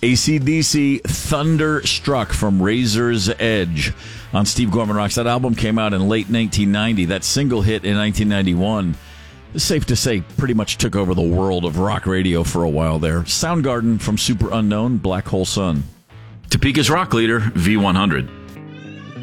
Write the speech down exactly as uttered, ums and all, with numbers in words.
A C D C Thunderstruck from Razor's Edge on Steve Gorman Rocks. That album came out in late nineteen ninety. That single hit in nineteen ninety-one. It's safe to say pretty much took over the world of rock radio for a while there. Soundgarden from Super Unknown, Black Hole Sun. Topeka's rock leader, V one hundred.